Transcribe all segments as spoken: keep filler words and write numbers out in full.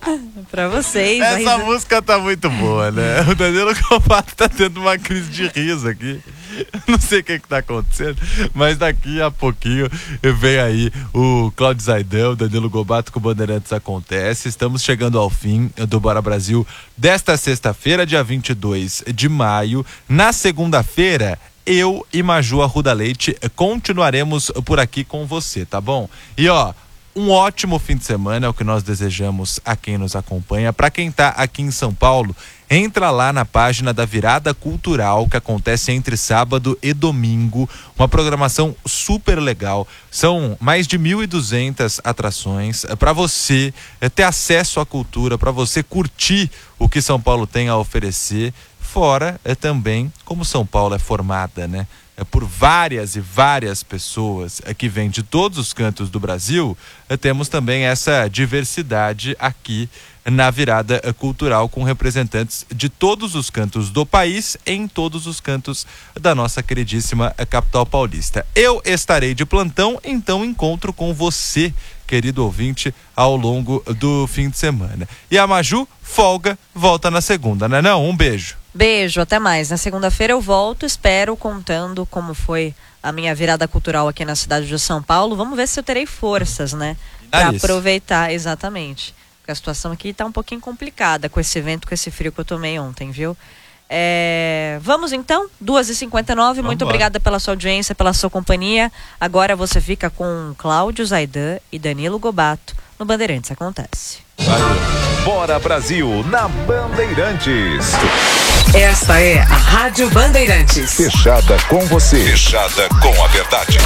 Pra vocês. Essa música tá muito boa, né? O Danilo Gobato tá tendo uma crise de riso aqui. Não sei o que que tá acontecendo, mas daqui a pouquinho vem aí o Cláudio Zaidan, o Danilo Gobato com o Bandeirantes Acontece. Estamos chegando ao fim do Bora Brasil desta sexta-feira, dia vinte e dois de maio. Na segunda-feira, eu e Maju Arruda Leite continuaremos por aqui com você, tá bom? E ó, um ótimo fim de semana é o que nós desejamos a quem nos acompanha. Para quem tá aqui em São Paulo, entra lá na página da Virada Cultural, que acontece entre sábado e domingo. Uma programação super legal. São mais de mil e duzentas atrações para você ter acesso à cultura, para você curtir o que São Paulo tem a oferecer. Fora é também como São Paulo é formada, né? É por várias e várias pessoas é, que vêm de todos os cantos do Brasil, é, temos também essa diversidade aqui na Virada Cultural, com representantes de todos os cantos do país, em todos os cantos da nossa queridíssima capital paulista. Eu estarei de plantão, então encontro com você, querido ouvinte, ao longo do fim de semana. E a Maju folga, volta na segunda, né não? Um beijo. Beijo, até mais. Na segunda-feira eu volto, espero, contando como foi a minha virada cultural aqui na cidade de São Paulo. Vamos ver se eu terei forças, né? Pra aproveitar, exatamente. Porque a situação aqui tá um pouquinho complicada com esse vento, com esse frio que eu tomei ontem, viu? É... Vamos então, duas e cinquenta e nove, muito obrigada pela sua audiência, pela sua companhia. Agora você fica com Cláudio Zaidan e Danilo Gobato no Bandeirantes Acontece. Valeu. Bora Brasil na Bandeirantes. Esta é a Rádio Bandeirantes. Fechada com você. Fechada com a verdade.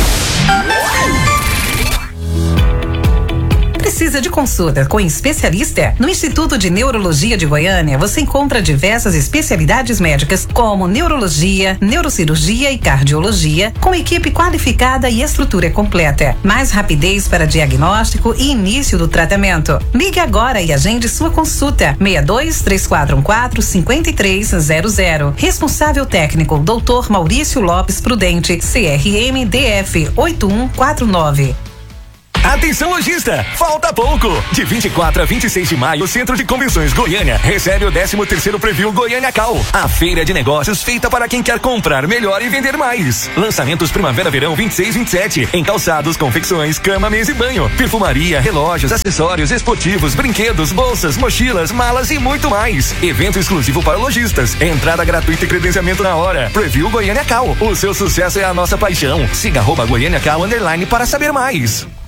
Precisa de consulta com especialista? No Instituto de Neurologia de Goiânia, você encontra diversas especialidades médicas como neurologia, neurocirurgia e cardiologia, com equipe qualificada e estrutura completa. Mais rapidez para diagnóstico e início do tratamento. Ligue agora e agende sua consulta. seis dois, três quatro um quatro, cinco três zero zero. Responsável técnico, doutor Maurício Lopes Prudente, C R M D F oito um quatro nove. Atenção lojista, falta pouco! De vinte e quatro a vinte e seis de maio, o Centro de Convenções Goiânia recebe o décimo terceiro Preview Goiânia Cal, a feira de negócios feita para quem quer comprar melhor e vender mais. Lançamentos Primavera-Verão vinte e seis e vinte e sete, em calçados, confecções, cama, mesa e banho, perfumaria, relógios, acessórios esportivos, brinquedos, bolsas, mochilas, malas e muito mais. Evento exclusivo para lojistas, entrada gratuita e credenciamento na hora. Preview Goiânia Cal, o seu sucesso é a nossa paixão. Siga arroba Goiânia Cal underline para saber mais.